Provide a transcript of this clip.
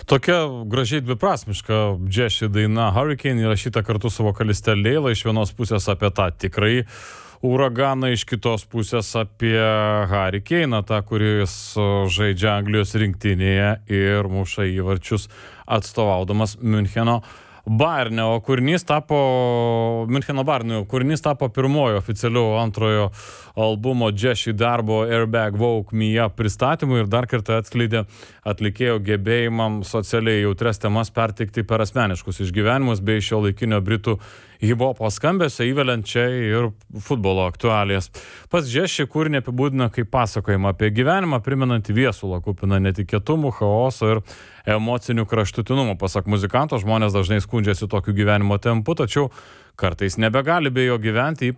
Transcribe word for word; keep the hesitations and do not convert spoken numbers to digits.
Tokia gražiai dviprasmiška Džeši daina Hurricane įrašyta kartu su vokaliste Leila, iš vienos pusės apie tą tikrai uraganą, iš kitos pusės apie Harry Kane'ą, tą, kuris žaidžia Anglijos rinktinėje ir muša įvarčius atstovaudamas Miuncheno Bayernė, o kūrinys tapo Miuncheno Bayernui, kūrinys tapo pirmojo oficialiu antrojo albumo Džeši darbo Airbag Woke Me Up pristatymu ir dar kartą atskleidė atlikėjo gebėjimam socialiai jautrias temas perteikti per asmeniškus išgyvenimus bei šiuolaikinio britų hip-hopo skambesio, įveliant čia ir futbolo aktualijas. Pats Džeši kūrinį apibūdina kaip pasakojimą apie gyvenimą, primenantį viesulą, kupiną netikėtumų, chaoso ir emocinių kraštutinumų. Pasak muzikanto, žmonės dažnai skundžiasi tokiu gyvenimo tempu, tačiau kartais nebegali be jo gyventi,